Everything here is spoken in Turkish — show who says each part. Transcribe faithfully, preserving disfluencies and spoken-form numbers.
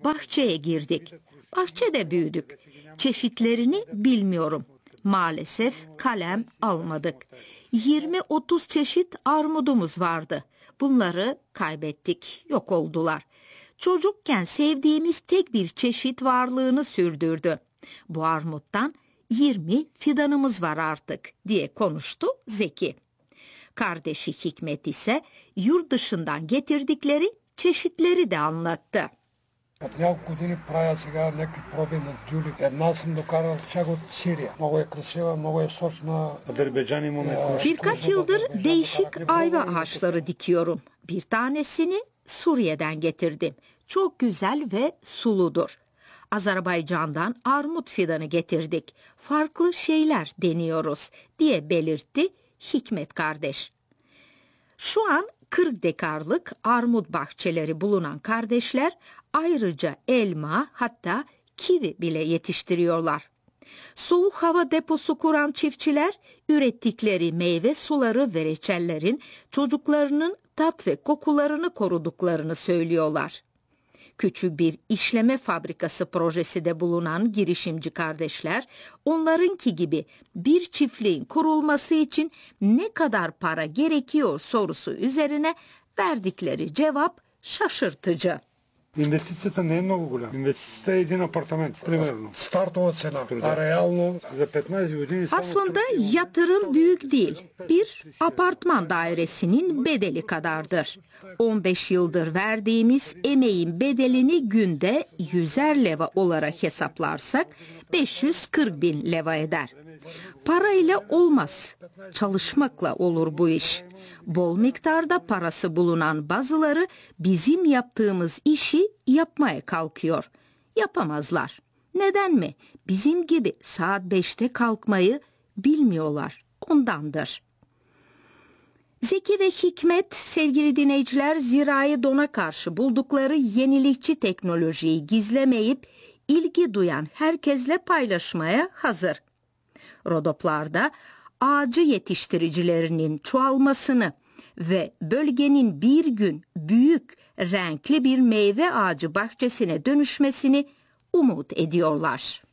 Speaker 1: Bahçeye girdik. Bahçede büyüdük. Çeşitlerini bilmiyorum. Maalesef kalem almadık. yirmi otuz çeşit armudumuz vardı. Bunları kaybettik, yok oldular. Çocukken sevdiğimiz tek bir çeşit varlığını sürdürdü. Bu armuttan yirmi fidanımız var artık diye konuştu Zeki. Kardeşi Hikmet ise yurt dışından getirdikleri çeşitleri de anlattı.
Speaker 2: Няколко години правя сега някакви проби на дюли. Една съм докарал чак от Сирия. Много е красива, много е сочна.
Speaker 3: Азербайджан имаме коши.
Speaker 1: Birkaç yıldır değişik ayva ağaçları dikiyorum. Bir tanesini Suriye'den getirdim. Çok güzel ve suludur. Azerbaycan'dan armut fidanı getirdik. Farklı şeyler deniyoruz diye belirtti Hikmet kardeş. Şu an kırk dekarlık armut bahçeleri bulunan kardeşler ayrıca elma, hatta kivi bile yetiştiriyorlar. Soğuk hava deposu kuran çiftçiler ürettikleri meyve suları ve reçellerin çocuklarının tat ve kokularını koruduklarını söylüyorlar. Küçük bir işleme fabrikası projesi de bulunan girişimci kardeşler, onlarınki gibi bir çiftliğin kurulması için ne kadar para gerekiyor sorusu üzerine verdikleri cevap şaşırtıcı.
Speaker 3: Инвестицията не е много голяма. Инвестицията е един апартамент, примерно.
Speaker 2: Стартова цена. А реално
Speaker 3: За петнайсет години само
Speaker 1: Aslında yatırım büyük değil. Bir apartman dairesinin bedeli kadardır. on beş yıldır verdiğimiz emeğin bedelini günde yüzer leva olarak hesaplarsak beş yüz kırk bin leva eder. Parayla olmaz. Çalışmakla olur bu iş. Bol miktarda parası bulunan bazıları bizim yaptığımız işi yapmaya kalkıyor. Yapamazlar. Neden mi? Bizim gibi saat beşte kalkmayı bilmiyorlar. Ondandır. Zeki ve Hikmet, sevgili dinleyiciler, zirai dona karşı buldukları yenilikçi teknolojiyi gizlemeyip ilgi duyan herkesle paylaşmaya hazır. Rodoplarda ağacı yetiştiricilerinin çoğalmasını ve bölgenin bir gün büyük, renkli bir meyve ağacı bahçesine dönüşmesini umut ediyorlar.